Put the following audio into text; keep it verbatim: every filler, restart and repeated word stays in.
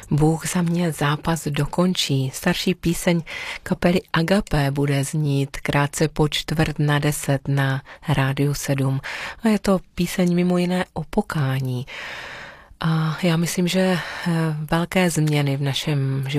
Bůh za mě zápas dokončí. Starší píseň kapely Agape bude znít krátce po čtvrt na deset na Rádiu sedm. A je to píseň mimo jiné o pokání. A já myslím, že velké změny v našem životě